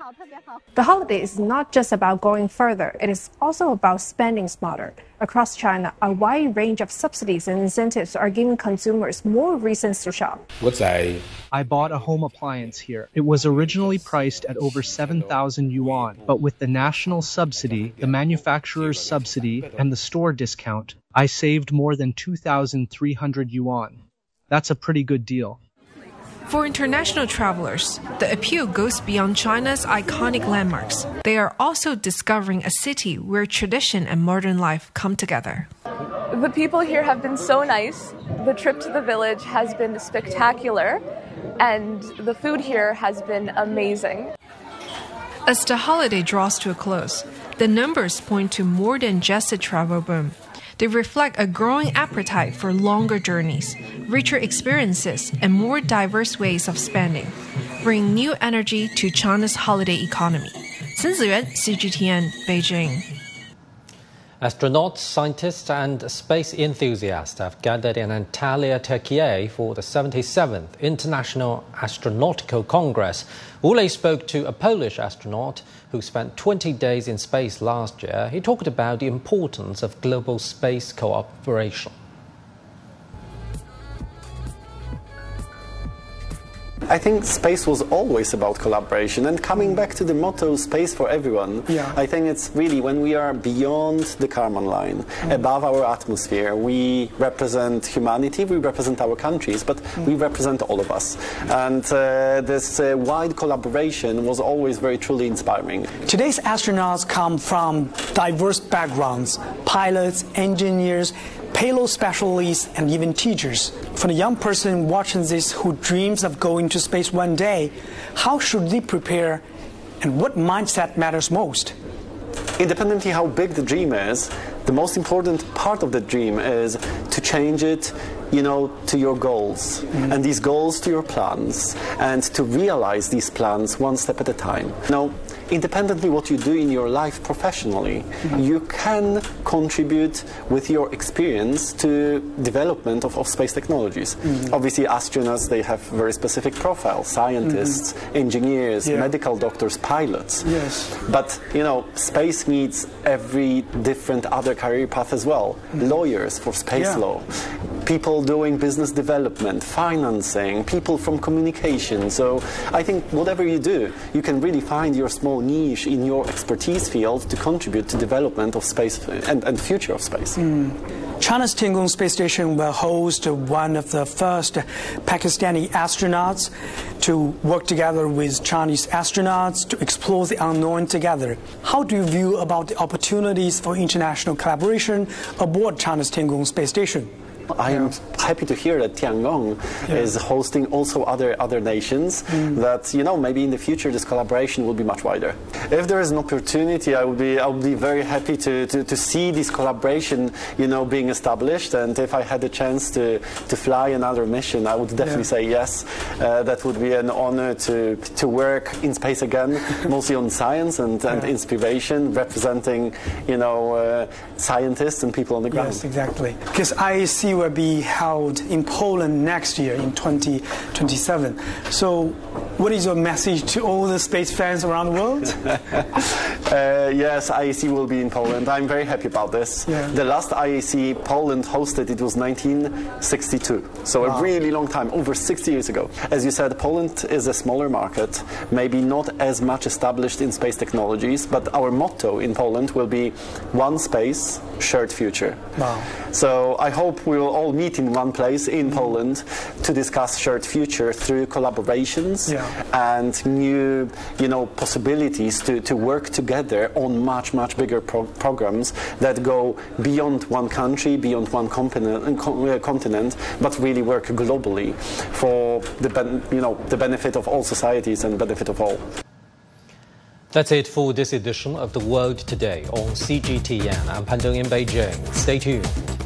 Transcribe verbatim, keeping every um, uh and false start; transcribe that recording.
The holiday is not just about going further, it is also about spending smarter. Across China, a wide range of subsidies and incentives are giving consumers more reasons to shop. I bought a home appliance here. It was originally priced at over seven thousand yuan, but with the national subsidy, the manufacturer's subsidy, and the store discount, I saved more than two thousand three hundred yuan. That's a pretty good deal. For international travelers, the appeal goes beyond China's iconic landmarks. They are also discovering a city where tradition and modern life come together. The people here have been so nice. The trip to the village has been spectacular, and the food here has been amazing. As the holiday draws to a close, the numbers point to more than just a travel boom. They reflect a growing appetite for longer journeys, richer experiences, and more diverse ways of spending, bringing new energy to China's holiday economy. Sun Ziyuan, C G T N, Beijing. Astronauts, scientists and space enthusiasts have gathered in Antalya, Turkey for the seventy-seventh International Astronautical Congress. Ule spoke to a Polish astronaut who spent twenty days in space last year. He talked about the importance of global space cooperation. I think space was always about collaboration, and coming back to the motto "Space for Everyone," yeah. I think it's really when we are beyond the Kármán line, mm. above our atmosphere. We represent humanity, we represent our countries, but mm. we represent all of us. And uh, this uh, wide collaboration was always very truly inspiring. Today's astronauts come from diverse backgrounds: pilots, engineers, payload specialists, and even teachers. For the young person watching this who dreams of going to space one day, how should they prepare, and what mindset matters most? Independently how big the dream is, the most important part of the dream is to change it, you know, to your goals, mm-hmm. and these goals to your plans, and to realize these plans one step at a time. Now, independently what you do in your life professionally, mm-hmm. you can contribute with your experience to development of, of space technologies. Mm-hmm. Obviously, astronauts, they have very specific profiles: scientists, mm-hmm. engineers, yeah. medical doctors, pilots. Yes. But, you know, space needs every different other career path as well. Mm-hmm. Lawyers for space yeah. law, people doing business development, financing, people from communication. So I think whatever you do, you can really find your small niche in your expertise field to contribute to development of space and, and future of space. Mm. China's Tiangong space station will host one of the first Pakistani astronauts to work together with Chinese astronauts to explore the unknown together. How do you view about the opportunities for international collaboration aboard China's Tiangong space station? I am yeah. happy to hear that Tiangong yeah. is hosting also other other nations, mm. that, you know, maybe in the future this collaboration will be much wider. If there is an opportunity, I would be I would be very happy to, to, to see this collaboration, you know, being established. And if I had the chance to, to fly another mission, I would definitely yeah. say yes. Uh, that would be an honor to to work in space again, mostly on science and, and yeah. inspiration, representing, you know, uh, scientists and people on the ground. Yes, exactly. Because I see will be held in Poland next year in twenty twenty-seven. So what is your message to all the space fans around the world? uh, yes, I A C will be in Poland. I'm very happy about this. Yeah. The last I A C Poland hosted, it was nineteen sixty-two. So wow. a really long time, over sixty years ago. As you said, Poland is a smaller market, maybe not as much established in space technologies, but our motto in Poland will be one space, shared future. Wow. So I hope we will all meet in one place in Poland to discuss shared future through collaborations yeah. and new, you know, possibilities to, to work together on much, much bigger pro programs that go beyond one country, beyond one continent, continent, but really work globally for the, ben you know, the benefit of all societies and benefit of all. That's it for this edition of The World Today on C G T N. I'm Pan Dong in Beijing. Stay tuned.